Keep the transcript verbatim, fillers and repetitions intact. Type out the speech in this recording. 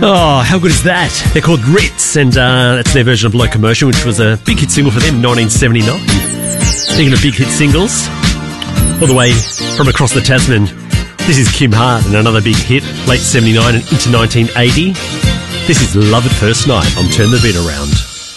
Oh, how good is that? They're called Ritz, and uh, that's their version of Locomotion, which was a big hit single for them in nineteen seventy-nine. Speaking of big hit singles, all the way from across the Tasman, this is Kim Hart and another big hit, late seventy-nine and into nineteen eighty. This is Love at First Night on Turn the Beat Around.